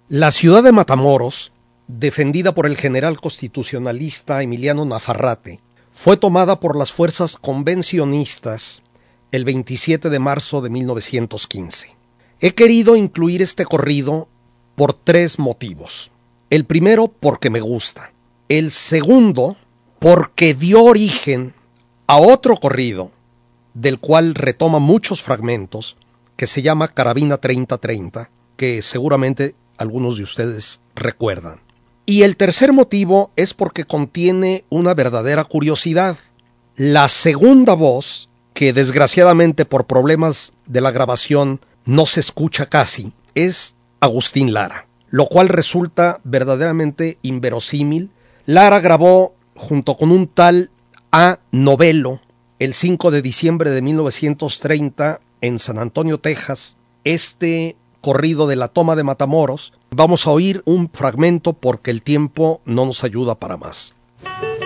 La ciudad de Matamoros, defendida por el general constitucionalista Emiliano Nafarrate, fue tomada por las fuerzas convencionistas el 27 de marzo de 1915. He querido incluir este corrido por tres motivos. El primero, porque me gusta. El segundo, porque dio origen a otro corrido, del cual retoma muchos fragmentos, que se llama Carabina 3030, que seguramente algunos de ustedes recuerdan. Y el tercer motivo es porque contiene una verdadera curiosidad. La segunda voz, que desgraciadamente por problemas de la grabación no se escucha casi, es Agustín Lara, lo cual resulta verdaderamente inverosímil. Lara grabó junto con un tal A. Novelo el 5 de diciembre de 1930 en San Antonio, Texas, este corrido de la toma de Matamoros. Vamos a oír un fragmento porque el tiempo no nos ayuda para más.